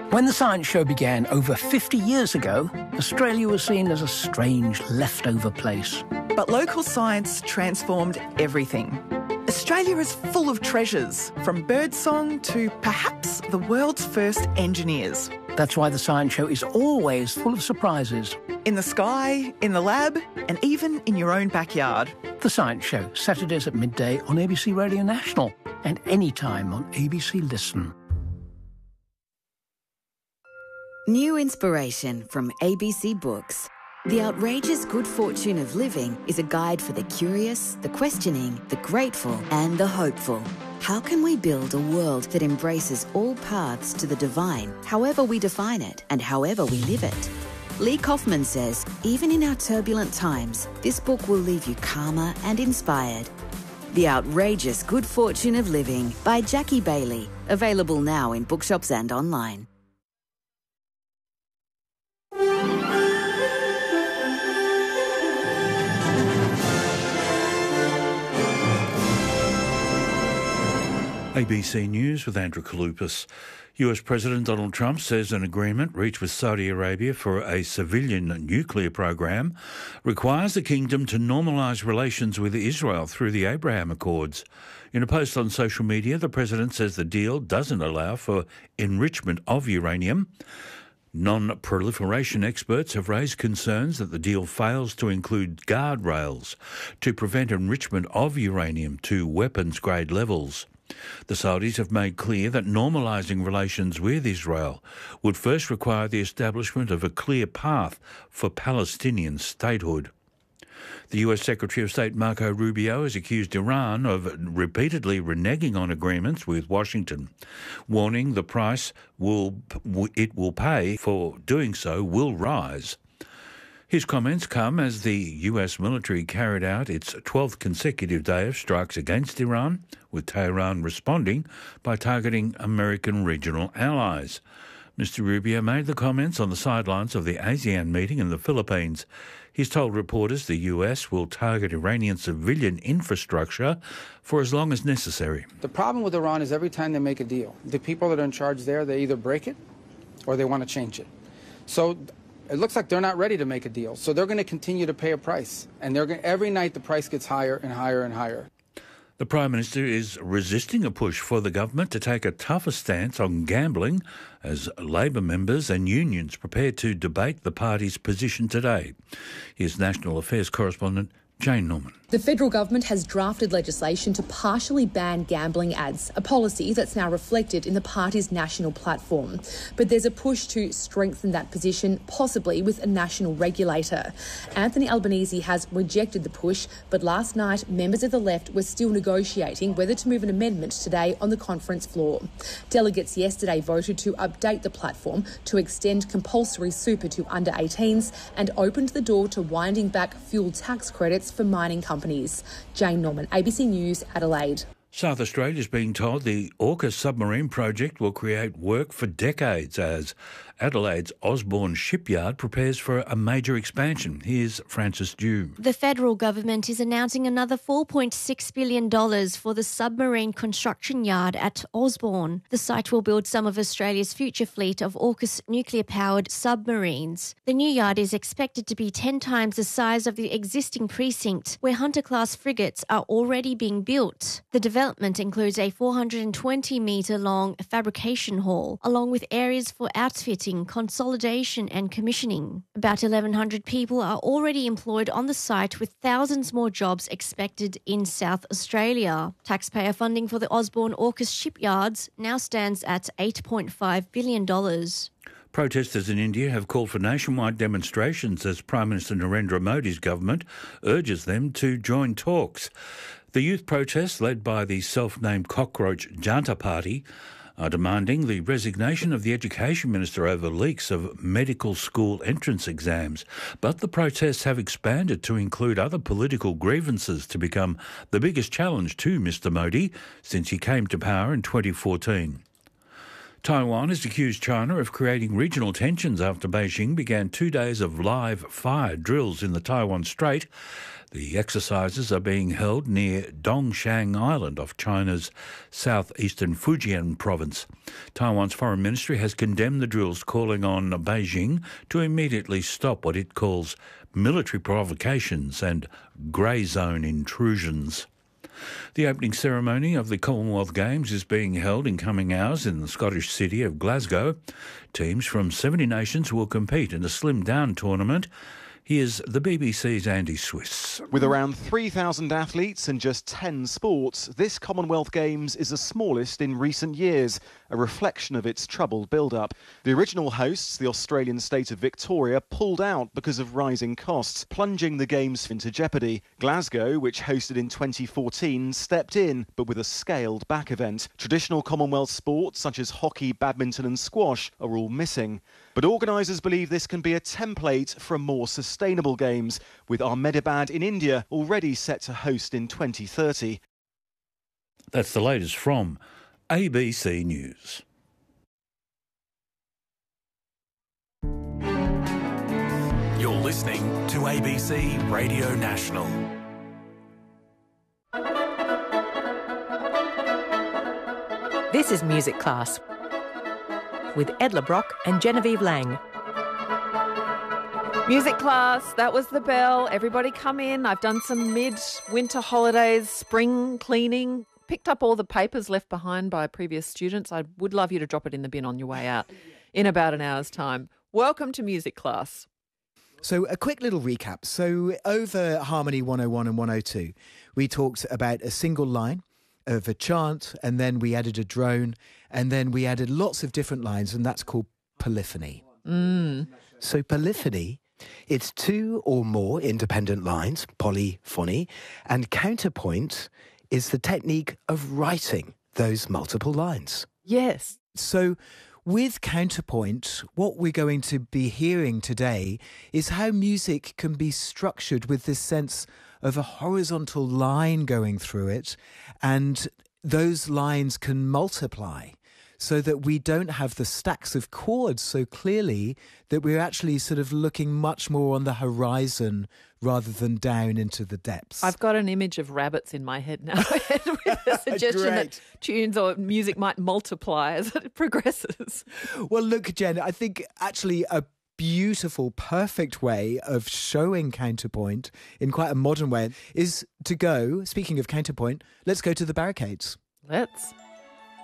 When the Science Show began over 50 years ago, Australia was seen as a strange, leftover place. But local science transformed everything. Australia is full of treasures, from birdsong to perhaps the world's first engineers. That's why the Science Show is always full of surprises. In the sky, in the lab, and even in your own backyard. The Science Show, Saturdays at midday on ABC Radio National and anytime on ABC Listen. New inspiration from ABC Books. The Outrageous Good Fortune of Living is a guide for the curious, the questioning, the grateful and the hopeful. How can we build a world that embraces all paths to the divine, however we define it and however we live it? Lee Kaufman says, even in our turbulent times, this book will leave you calmer and inspired. The Outrageous Good Fortune of Living by Jackie Bailey. Available now in bookshops and online. ABC News with Andrew Kaloupas. US President Donald Trump says an agreement reached with Saudi Arabia for a civilian nuclear program requires the kingdom to normalise relations with Israel through the Abraham Accords. In a post on social media, the president says the deal doesn't allow for enrichment of uranium. Non-proliferation experts have raised concerns that the deal fails to include guardrails to prevent enrichment of uranium to weapons-grade levels. The Saudis have made clear that normalising relations with Israel would first require the establishment of a clear path for Palestinian statehood. The US Secretary of State Marco Rubio has accused Iran of repeatedly reneging on agreements with Washington, warning the price it will pay for doing so will rise. His comments come as the US military carried out its 12th consecutive day of strikes against Iran, with Tehran responding by targeting American regional allies. Mr. Rubio made the comments on the sidelines of the ASEAN meeting in the Philippines. He's told reporters the US will target Iranian civilian infrastructure for as long as necessary. The problem with Iran is every time they make a deal, the people that are in charge there, they either break it or they want to change it. So it looks like they're not ready to make a deal. So they're going to continue to pay a price. And every night the price gets higher and higher and higher. The Prime Minister is resisting a push for the government to take a tougher stance on gambling as Labor members and unions prepare to debate the party's position today. Here's National Affairs correspondent Jane Norman. The federal government has drafted legislation to partially ban gambling ads, a policy that's now reflected in the party's national platform. But there's a push to strengthen that position, possibly with a national regulator. Anthony Albanese has rejected the push, but last night members of the left were still negotiating whether to move an amendment today on the conference floor. Delegates yesterday voted to update the platform to extend compulsory super to under 18s and opened the door to winding back fuel tax credits for mining companies. Jane Norman, ABC News, Adelaide. South Australia is being told the AUKUS submarine project will create work for decades as Adelaide's Osborne shipyard prepares for a major expansion. Here's Frances Dew. The federal government is announcing another $4.6 billion for the submarine construction yard at Osborne. The site will build some of Australia's future fleet of AUKUS nuclear-powered submarines. The new yard is expected to be 10 times the size of the existing precinct, where Hunter-class frigates are already being built. The development includes a 420-metre-long fabrication hall, along with areas for outfitting, consolidation and commissioning. About 1,100 people are already employed on the site, with thousands more jobs expected in South Australia. Taxpayer funding for the Osborne AUKUS shipyards now stands at $8.5 billion. Protesters in India have called for nationwide demonstrations as Prime Minister Narendra Modi's government urges them to join talks. The youth protests, led by the self-named Cockroach Janta Party, are demanding the resignation of the Education Minister over leaks of medical school entrance exams. But the protests have expanded to include other political grievances to become the biggest challenge to Mr Modi since he came to power in 2014. Taiwan has accused China of creating regional tensions after Beijing began 2 days of live fire drills in the Taiwan Strait. The exercises are being held near Dongshan Island off China's southeastern Fujian province. Taiwan's foreign ministry has condemned the drills, calling on Beijing to immediately stop what it calls military provocations and grey zone intrusions. The opening ceremony of the Commonwealth Games is being held in coming hours in the Scottish city of Glasgow. Teams from 70 nations will compete in a slimmed-down tournament. Here's the BBC's Andy Swiss. With around 3,000 athletes and just 10 sports, this Commonwealth Games is the smallest in recent years, a reflection of its troubled build-up. The original hosts, the Australian state of Victoria, pulled out because of rising costs, plunging the Games into jeopardy. Glasgow, which hosted in 2014, stepped in, but with a scaled-back event. Traditional Commonwealth sports, such as hockey, badminton and squash, are all missing. But organisers believe this can be a template for a more sustainable Games, with Ahmedabad in India already set to host in 2030. That's the latest from ABC News. You're listening to ABC Radio National. This is Music Class with Edla Brock and Genevieve Lang. Music Class, that was the bell. Everybody come in. I've done some mid-winter holidays, spring cleaning, picked up all the papers left behind by previous students. I would love you to drop it in the bin on your way out in about an hour's time. Welcome to Music Class. So a quick little recap. So over Harmony 101 and 102, we talked about a single line of a chant, and then we added a drone, and then we added lots of different lines, and that's called polyphony. So polyphony, it's two or more independent lines, polyphony, and counterpoint is the technique of writing those multiple lines. Yes. So with counterpoint, what we're going to be hearing today is how music can be structured with this sense of a horizontal line going through it, and those lines can multiply so that we don't have the stacks of chords so clearly, that we're actually sort of looking much more on the horizon rather than down into the depths. I've got an image of rabbits in my head now with the suggestion that tunes or music might multiply as it progresses. Well, look, Jen, I think actually a beautiful, perfect way of showing counterpoint in quite a modern way is to go, speaking of counterpoint, let's go to the barricades. Let's.